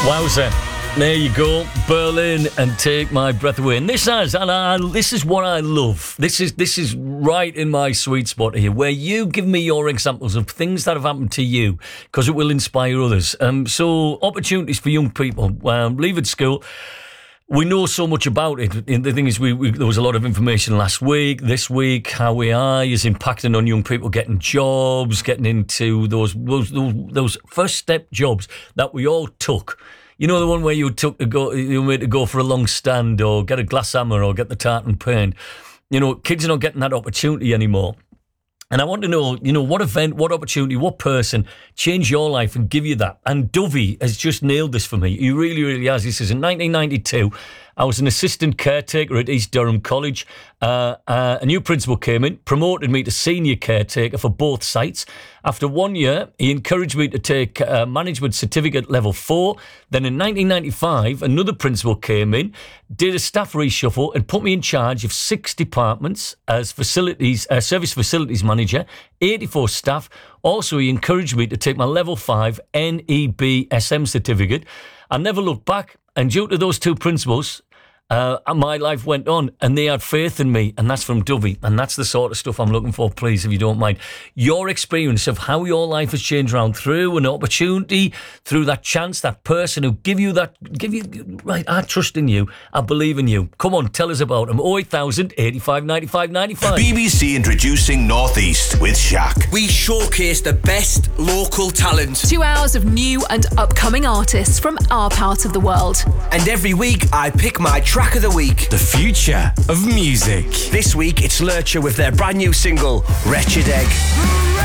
Wowza. There you go, Berlin and Take My Breath Away. And this is what I love. This is right in my sweet spot here, where you give me your examples of things that have happened to you, because it will inspire others. So opportunities for young people leaving school. We know so much about it. And the thing is, there was a lot of information last week, this week, how AI is impacting on young people getting jobs, getting into those first step jobs that we all took. You know, the one where you made to go for a long stand or get a glass hammer or get the tartan paint. You know, kids are not getting that opportunity anymore. And I want to know, what event, what opportunity, what person changed your life and give you that? And Dovey has just nailed this for me. He really, really has. He says, in 1992, I was an assistant caretaker at East Durham College. A new principal came in, promoted me to senior caretaker for both sites. After 1 year, he encouraged me to take management certificate level 4. Then in 1995, another principal came in, did a staff reshuffle and put me in charge of 6 departments as service facilities manager, 84 staff. Also, he encouraged me to take my level 5 NEBSM certificate. I never looked back, and due to those 2 principals, my life went on, and they had faith in me, and that's from Dovey, and that's the sort of stuff I'm looking for. Please, if you don't mind, your experience of how your life has changed around through an opportunity, through that chance, that person who give you right, I trust in you, I believe in you. Come on, tell us about them. 08000 85 95 95. BBC introducing Northeast with Shaq. We showcase the best local talent. 2 hours of new and upcoming artists from our part of the world. And every week I pick my track of the week. The future of music. This week it's Lurcher with their brand new single, Wretched Egg.